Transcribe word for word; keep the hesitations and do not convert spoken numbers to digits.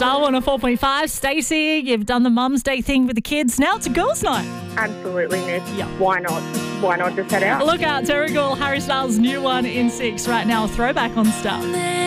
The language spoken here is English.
Star one oh four point five. Stacey, you've done the Mum's Day thing with the kids. Now it's a girls' night. Absolutely, Nick. Yeah. Why not? Why not just head out? Look out, Terry Gall, Harry Styles' new one in six right now. Throwback on Star.